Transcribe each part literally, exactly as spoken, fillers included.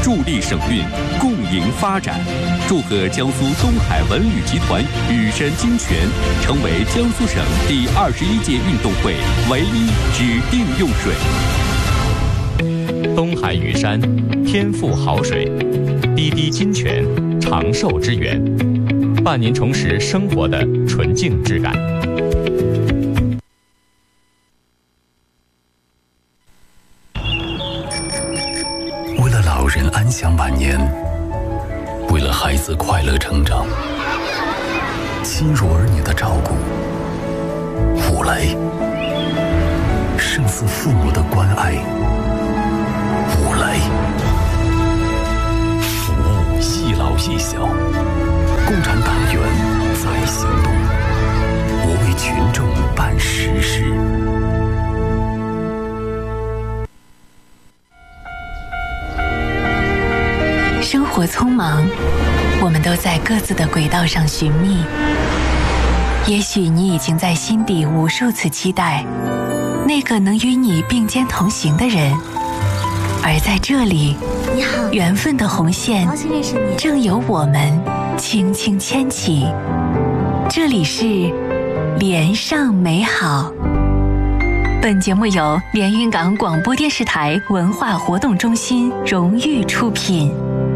助力省运，共赢发展。祝贺江苏东海文旅集团羽山金泉成为江苏省第二十一届运动会唯一指定用水。 东海羽山，天赋好水；滴滴金泉，长寿之源，伴您重拾生活的纯净质感。 为了老人安享晚年，为了孩子快乐成长，亲如儿女的照顾，五雷胜似父母的关爱。五雷服务一老一小，共产党员在行动，我为群众办实事。 生活匆忙，我们都在各自的轨道上寻觅。也许你已经在心底无数次期待那个能与你并肩同行的人，而在这里， 你好， 缘分的红线正由我们轻轻牵起。这里是连上美好。本节目由连云港广播电视台文化活动中心荣誉出品。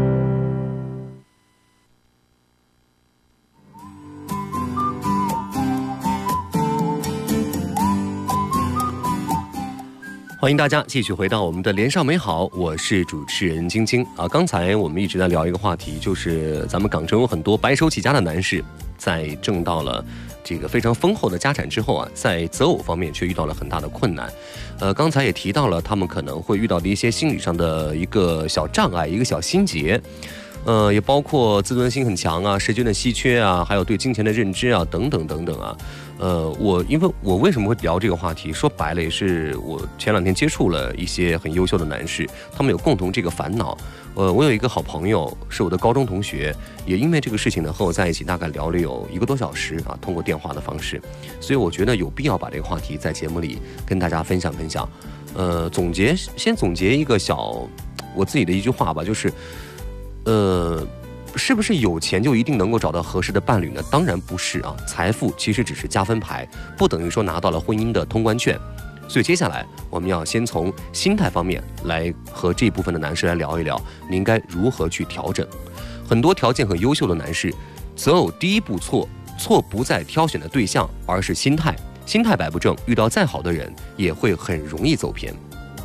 欢迎大家继续回到我们的连上美好，我是主持人晶晶啊。刚才我们一直在聊一个话题，就是咱们港城有很多白手起家的男士，在挣到了这个非常丰厚的家产之后啊，在择偶方面却遇到了很大的困难。呃，刚才也提到了他们可能会遇到的一些心理上的一个小障碍，一个小心结。呃，也包括自尊心很强啊，时间的稀缺啊，还有对金钱的认知啊，等等等等啊。呃，我因为我为什么会聊这个话题？说白了，也是我前两天接触了一些很优秀的男士，他们有共同这个烦恼。呃，我有一个好朋友，是我的高中同学，也因为这个事情呢，和我在一起大概聊了有一个多小时啊，通过电话的方式。所以我觉得有必要把这个话题在节目里跟大家分享分享。呃，总结先总结一个小我自己的一句话吧，就是。呃，是不是有钱就一定能够找到合适的伴侣呢？当然不是啊，财富其实只是加分牌，不等于说拿到了婚姻的通关券。所以接下来我们要先从心态方面来和这部分的男士来聊一聊，你应该如何去调整。很多条件很优秀的男士，择偶第一步错，错不在挑选的对象，而是心态。心态摆不正，遇到再好的人也会很容易走偏。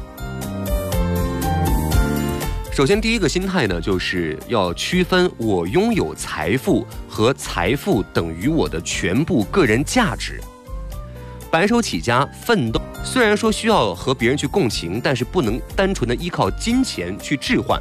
首先，第一个心态呢，就是要区分我拥有财富和财富等于我的全部个人价值。白手起家奋斗，虽然说需要和别人去共情，但是不能单纯的依靠金钱去置换。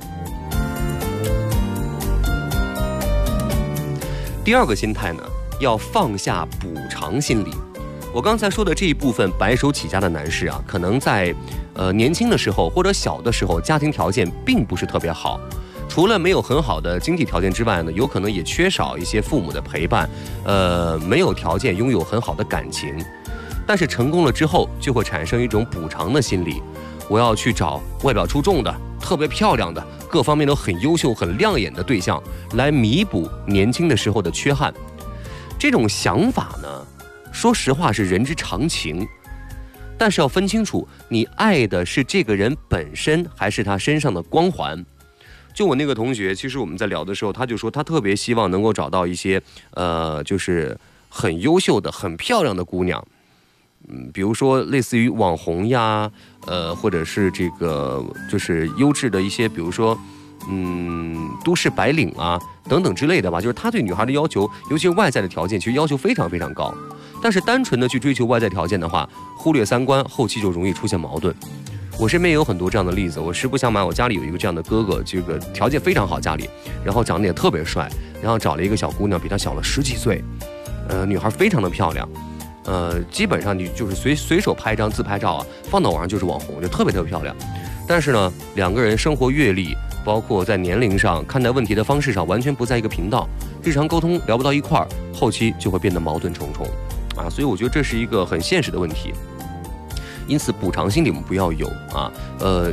第二个心态呢，要放下补偿心理。我刚才说的这一部分白手起家的男士啊，可能在呃年轻的时候或者小的时候，家庭条件并不是特别好，除了没有很好的经济条件之外呢，有可能也缺少一些父母的陪伴，呃，没有条件拥有很好的感情。但是成功了之后，就会产生一种补偿的心理，我要去找外表出众的、特别漂亮的、各方面都很优秀、很亮眼的对象，来弥补年轻的时候的缺憾。这种想法呢，说实话是人之常情，但是要分清楚，你爱的是这个人本身，还是他身上的光环。就我那个同学，其实我们在聊的时候，他就说他特别希望能够找到一些呃，就是很优秀的、很漂亮的姑娘，嗯，比如说类似于网红呀，呃，或者是这个就是优质的一些，比如说嗯，都市白领啊等等之类的吧。就是他对女孩的要求，尤其是外在的条件，其实要求非常非常高。但是单纯的去追求外在条件的话，忽略三观，后期就容易出现矛盾。我身边也有很多这样的例子，我实不相瞒，我家里有一个这样的哥哥，这个条件非常好，家里，然后长得也特别帅，然后找了一个小姑娘，比他小了十几岁，呃，女孩非常的漂亮，呃，基本上你就是随随手拍一张自拍照啊，放到网上就是网红，就特别特别漂亮。但是呢，两个人生活阅历，包括在年龄上、看待问题的方式上，完全不在一个频道，日常沟通聊不到一块儿，后期就会变得矛盾重重，啊，所以我觉得这是一个很现实的问题。因此，补偿心理我们不要有啊，呃，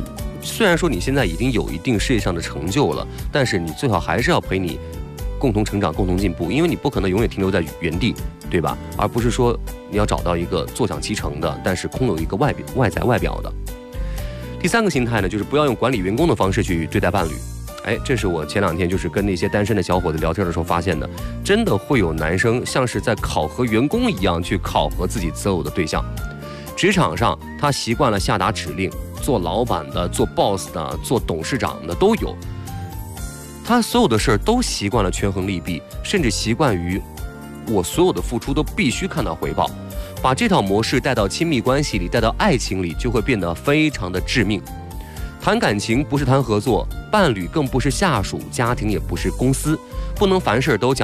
虽然说你现在已经有一定事业上的成就了，但是你最好还是要陪你共同成长、共同进步，因为你不可能永远停留在原地，对吧？而不是说你要找到一个坐享其成的，但是空有一个外表外在外表的。第三个心态呢，就是不要用管理员工的方式去对待伴侣。哎，这是我前两天就是跟那些单身的小伙子聊天的时候发现的，真的会有男生像是在考核员工一样去考核自己择偶的对象。职场上，他习惯了下达指令，做老板的、做 boss 的、做董事长的都有。他所有的事儿都习惯了权衡利弊，甚至习惯于我所有的付出都必须看到回报。把这套模式带到亲密关系里，带到爱情里，就会变得非常的致命。谈感情不是谈合作，伴侣更不是下属，家庭也不是公司，不能凡事都讲